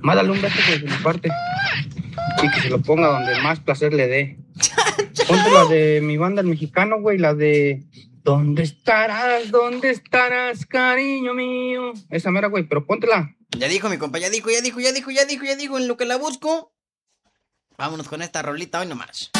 Mándale un beso, güey, de mi parte. Y que se lo ponga donde más placer le dé. Ponte la de mi banda el mexicano, güey, la de ¿dónde estarás, cariño mío? Esa mera, güey, pero póntela. Ya dijo mi compa, ya dijo, en lo que la busco. Vámonos con esta rolita hoy nomás.